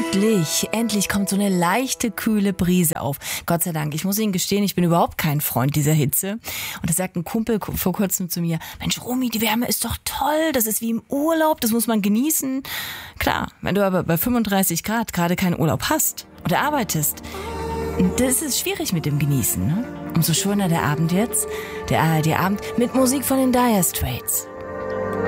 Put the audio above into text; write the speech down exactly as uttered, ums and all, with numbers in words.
Endlich, endlich kommt so eine leichte, kühle Brise auf. Gott sei Dank. Ich muss Ihnen gestehen, ich bin überhaupt kein Freund dieser Hitze. Und da sagt ein Kumpel vor kurzem zu mir, Mensch, Romy, die Wärme ist doch toll. Das ist wie im Urlaub, das muss man genießen. Klar, wenn du aber bei fünfunddreißig Grad gerade keinen Urlaub hast oder arbeitest, das ist schwierig mit dem Genießen. Ne? Umso schöner der Abend jetzt. Der A R D-Abend mit Musik von den Dire Straits.